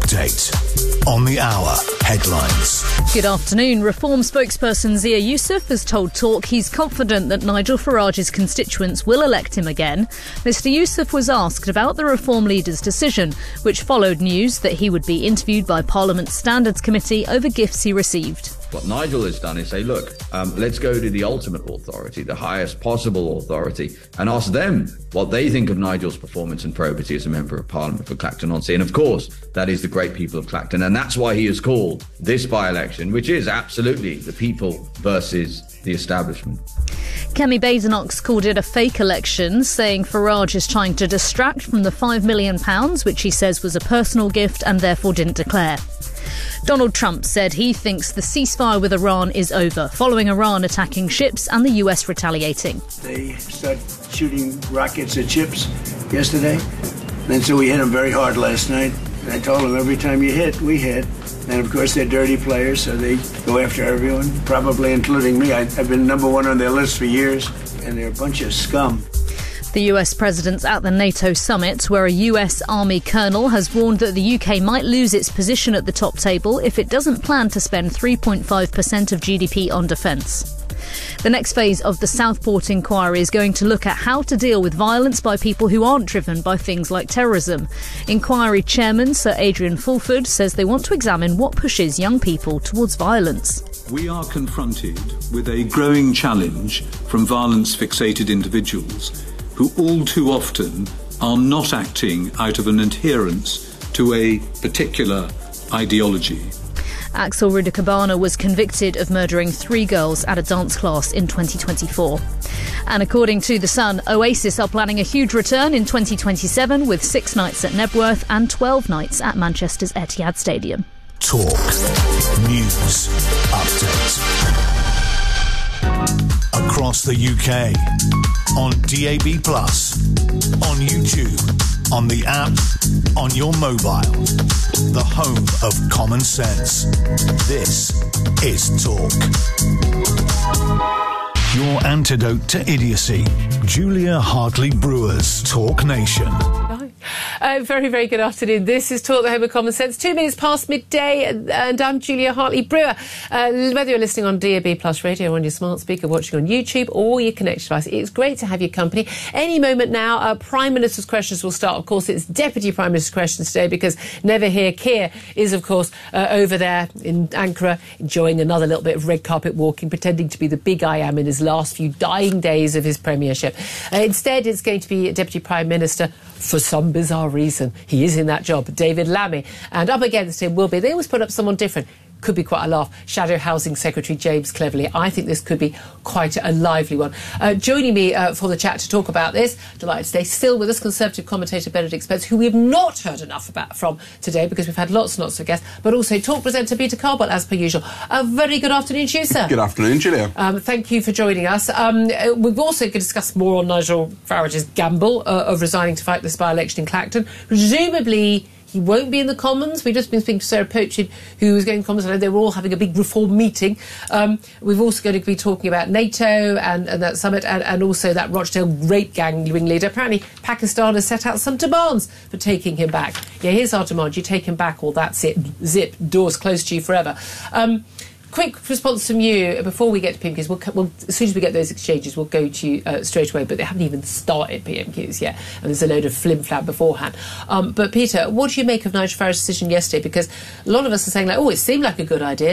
update on the hour headlines. Good afternoon. Reform spokesperson Zia Youssef has told Talk he's confident that Nigel Farage's constituents will elect him again. Mr Youssef was asked about the Reform leader's decision, which followed news that he would be interviewed by Parliament's Standards Committee over gifts he received. What Nigel has done is say, look, let's go to the ultimate authority, the highest possible authority, and ask them what they think of Nigel's performance and probity as a member of Parliament for Clacton-on-Sea. And of course, that is the great people of Clacton. And that's why he has called this by-election, which is absolutely the people versus the establishment. Kemi Badenoch called it a fake election, saying Farage is trying to distract from the £5 million, which he says was a personal gift and therefore didn't declare. Donald Trump said he thinks the ceasefire with Iran is over, following Iran attacking ships and the US retaliating. They started shooting rockets at ships yesterday, and so we hit them very hard last night. And I told them every time you hit, we hit. And of course, they're dirty players, so they go after everyone, probably including me. I've been number one on their list for years, and they're a bunch of scum. The US president's at the NATO summit, where a US Army colonel has warned that the UK might lose its position at the top table if it doesn't plan to spend 3.5% of GDP on defence. The next phase of the Southport inquiry is going to look at how to deal with violence by people who aren't driven by things like terrorism. Inquiry chairman Sir Adrian Fulford says they want to examine what pushes young people towards violence. We are confronted with a growing challenge from violence-fixated individuals who all too often are not acting out of an adherence to a particular ideology. Axel Rudikabana was convicted of murdering 3 girls at a dance class in 2024. And according to The Sun, Oasis are planning a huge return in 2027 with 6 nights at Nebworth and 12 nights at Manchester's Etihad Stadium. Talk News Update. Across the UK, on DAB+, on YouTube, on the app, on your mobile. The home of common sense. This is Talk. Your antidote to idiocy. Julia Hartley-Brewer's Talk Nation. Very, very good afternoon. This is Talk, the home of common sense. 2 minutes past midday, and I'm Julia Hartley-Brewer. Whether you're listening on DAB Plus radio, on your smart speaker, watching on YouTube, or your connected device, it's great to have your company. Any moment now, Prime Minister's questions will start. Of course, it's Deputy Prime Minister's questions today, because Never Hear Keir is, of course, over there in Ankara, enjoying another little bit of red carpet walking, pretending to be the big I am in his last few dying days of his premiership. Instead, it's going to be Deputy Prime Minister, for some bizarre reason, he is in that job, David Lammy. And up against him will be, they always put up someone different. Could be quite a laugh. Shadow Housing Secretary James Cleverly. I think this could be quite a lively one. Joining me for the chat to talk about this, delighted to stay still with us, Conservative commentator Benedict Spence, who we've not heard enough from today because we've had lots and lots of guests, but also Talk presenter Peter Carball, as per usual. A very good afternoon to you, sir. Good afternoon, Julia. Thank you for joining us. We've also going to discuss more on Nigel Farage's gamble of resigning to fight this by-election in Clacton. Presumably, he won't be in the Commons. We've just been speaking to Sarah Pochard, who was going to Commons. I know they were all having a big reform meeting. We've also going to be talking about NATO and that summit, and also that Rochdale rape gang ringleader. Apparently, Pakistan has set out some demands for taking him back. Yeah, here's our demand. You take him back, or that's it. Zip, doors closed to you forever. Quick response from you before we get to PMQs. We'll, as soon as we get those exchanges, we'll go to you straight away, but they haven't even started PMQs yet, and there's a load of flim-flam beforehand. But Peter, what do you make of Nigel Farage's decision yesterday? Because a lot of us are saying, like, oh, it seemed like a good idea.